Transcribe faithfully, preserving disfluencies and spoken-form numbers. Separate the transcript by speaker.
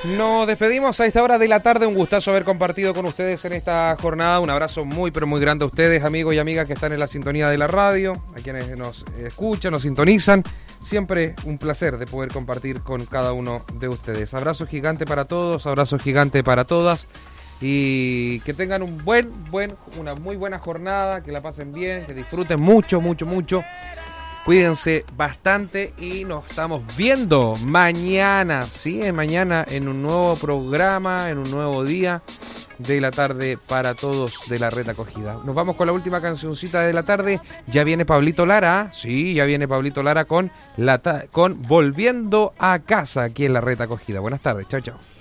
Speaker 1: Nos despedimos a esta hora de la tarde. Un gustazo haber compartido con ustedes en esta jornada. Un abrazo muy, pero muy grande a ustedes, amigos y amigas que están en la sintonía de la radio, a quienes nos escuchan, nos sintonizan. Siempre un placer de poder compartir con cada uno de ustedes. Abrazo gigante para todos, abrazo gigante para todas. Y que tengan un buen, buen, una muy buena jornada, que la pasen bien, que disfruten mucho, mucho, mucho. Cuídense bastante y nos estamos viendo mañana, sí, mañana en un nuevo programa, en un nuevo día de la tarde para todos de la Red Acogida. Nos vamos con la última cancioncita de la tarde. Ya viene Pablito Lara, sí, ya viene Pablito Lara con, la ta- con Volviendo a Casa aquí en la Red Acogida. Buenas tardes, chao, chao.